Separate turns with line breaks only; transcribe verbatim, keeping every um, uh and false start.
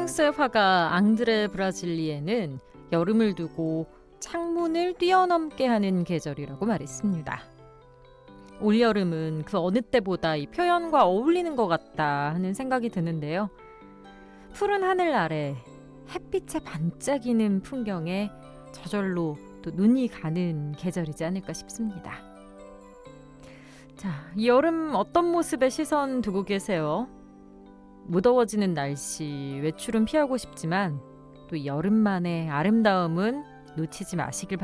프랑스의 화가 앙드레 브라질리에는 여름을 두고 창문을 뛰어넘게 하는 계절이라고 말했습니다. 올여름은 그 어느 때보다 이 표현과 어울리는 것 같다 하는 생각이 드는데요. 푸른 하늘 아래 햇빛에 반짝이는 풍경에 저절로 또 눈이 가는 계절이지 않을까 싶습니다. 자, 이 여름 어떤 모습에 시선 두고 계세요? 무더워지는 날씨, 외출은 피하고 싶지만 또 여름만의 아름다움은 놓치지 마시길 바랍니다.